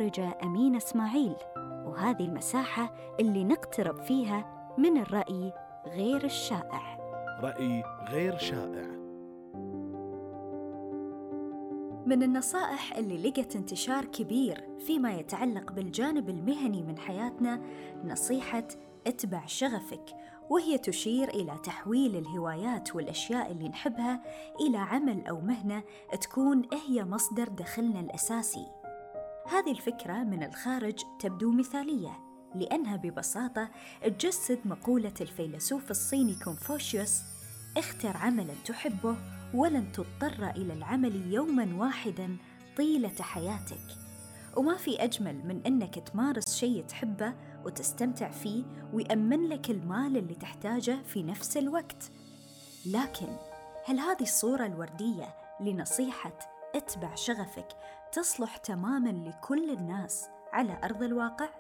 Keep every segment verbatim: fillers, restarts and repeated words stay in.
المخرجة أمينة إسماعيل، وهذه المساحة اللي نقترب فيها من الرأي غير الشائع. رأي غير شائع. من النصائح اللي لقت انتشار كبير فيما يتعلق بالجانب المهني من حياتنا نصيحة اتبع شغفك، وهي تشير إلى تحويل الهوايات والأشياء اللي نحبها إلى عمل أو مهنة تكون هي مصدر دخلنا الأساسي. هذه الفكرة من الخارج تبدو مثالية، لأنها ببساطة تجسد مقولة الفيلسوف الصيني كونفوشيوس: اختر عملاً تحبه ولن تضطر إلى العمل يوماً واحداً طيلة حياتك. وما في أجمل من أنك تمارس شيء تحبه وتستمتع فيه ويأمن لك المال اللي تحتاجه في نفس الوقت. لكن هل هذه الصورة الوردية لنصيحة اتبع شغفك تصلح تماماً لكل الناس على أرض الواقع؟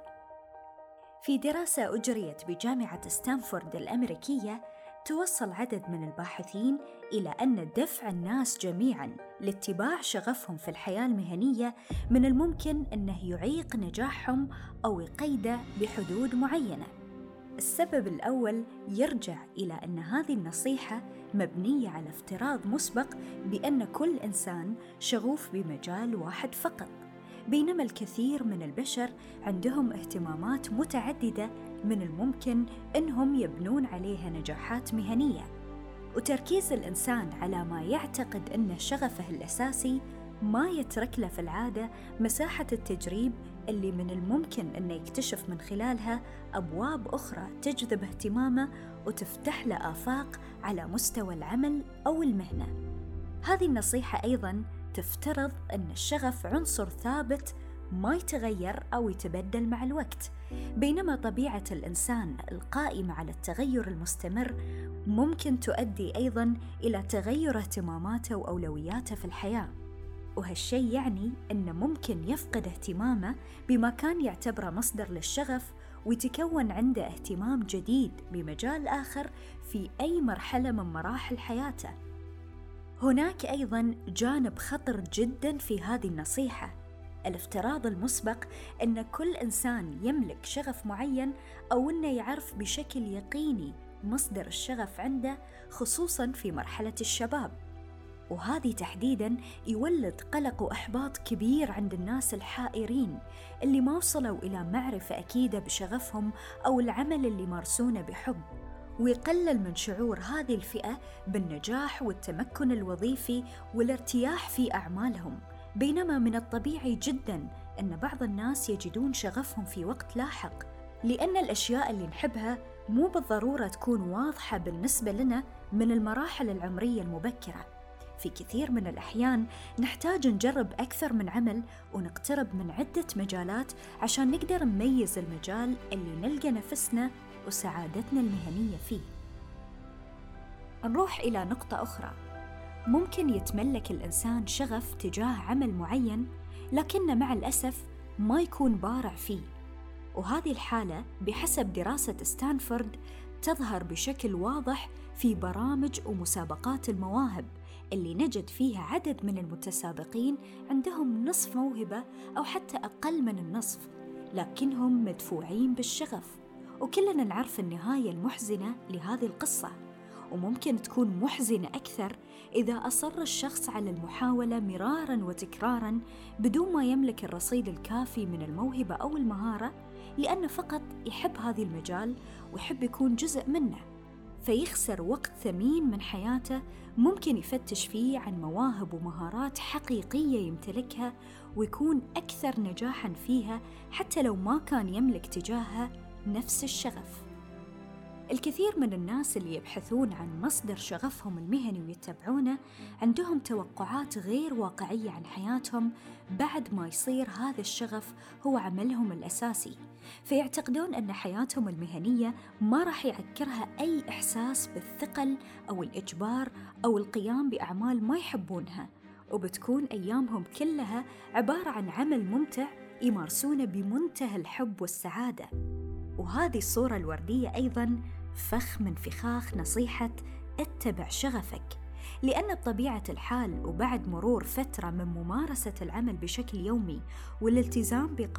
في دراسة أجريت بجامعة ستانفورد الأمريكية، توصل عدد من الباحثين إلى أن دفع الناس جميعاً لاتباع شغفهم في الحياة المهنية من الممكن أنه يعيق نجاحهم أو يقيده بحدود معينة. السبب الأول يرجع إلى أن هذه النصيحة مبنية على افتراض مسبق بأن كل إنسان شغوف بمجال واحد فقط، بينما الكثير من البشر عندهم اهتمامات متعددة من الممكن أنهم يبنون عليها نجاحات مهنية. وتركيز الإنسان على ما يعتقد أنه شغفه الأساسي ما يترك له في العادة مساحة التجريب اللي من الممكن أنه يكتشف من خلالها أبواب أخرى تجذب اهتمامه وتفتح له آفاق على مستوى العمل أو المهنة. هذه النصيحة أيضاً تفترض أن الشغف عنصر ثابت ما يتغير أو يتبدل مع الوقت، بينما طبيعة الإنسان القائمة على التغير المستمر ممكن تؤدي أيضاً إلى تغير اهتماماته وأولوياته في الحياة. وهالشيء يعني أنه ممكن يفقد اهتمامه بما كان يعتبره مصدر للشغف ويتكون عنده اهتمام جديد بمجال آخر في أي مرحلة من مراحل حياته. هناك أيضاً جانب خطر جداً في هذه النصيحة، الافتراض المسبق أن كل إنسان يملك شغف معين أو أنه يعرف بشكل يقيني مصدر الشغف عنده، خصوصاً في مرحلة الشباب. وهذه تحديداً يولد قلق وإحباط كبير عند الناس الحائرين اللي ما وصلوا إلى معرفة أكيدة بشغفهم أو العمل اللي مارسونه بحب، ويقلل من شعور هذه الفئة بالنجاح والتمكن الوظيفي والارتياح في أعمالهم. بينما من الطبيعي جداً أن بعض الناس يجدون شغفهم في وقت لاحق، لأن الأشياء اللي نحبها مو بالضرورة تكون واضحة بالنسبة لنا من المراحل العمرية المبكرة. في كثير من الأحيان نحتاج نجرب أكثر من عمل ونقترب من عدة مجالات عشان نقدر نميز المجال اللي نلقى نفسنا وسعادتنا المهنية فيه. نروح إلى نقطة أخرى، ممكن يتملك الإنسان شغف تجاه عمل معين لكنه مع الأسف ما يكون بارع فيه، وهذه الحالة بحسب دراسة ستانفورد تظهر بشكل واضح في برامج ومسابقات المواهب اللي نجد فيها عدد من المتسابقين عندهم نصف موهبة أو حتى أقل من النصف، لكنهم مدفوعين بالشغف. وكلنا نعرف النهاية المحزنة لهذه القصة، وممكن تكون محزنة أكثر إذا أصر الشخص على المحاولة مراراً وتكراراً بدون ما يملك الرصيد الكافي من الموهبة أو المهارة، لأنه فقط يحب هذا المجال ويحب يكون جزء منه، فيخسر وقت ثمين من حياته ممكن يفتش فيه عن مواهب ومهارات حقيقية يمتلكها ويكون أكثر نجاحاً فيها حتى لو ما كان يملك تجاهها نفس الشغف. الكثير من الناس اللي يبحثون عن مصدر شغفهم المهني ويتبعونه عندهم توقعات غير واقعية عن حياتهم بعد ما يصير هذا الشغف هو عملهم الأساسي، فيعتقدون أن حياتهم المهنية ما راح يعكرها أي إحساس بالثقل أو الإجبار أو القيام بأعمال ما يحبونها، وبتكون أيامهم كلها عبارة عن عمل ممتع يمارسونه بمنتهى الحب والسعادة. وهذه الصورة الوردية أيضاً فخ من فخاخ نصيحة اتبع شغفك، لأن بطبيعة الحال وبعد مرور فترة من ممارسة العمل بشكل يومي والالتزام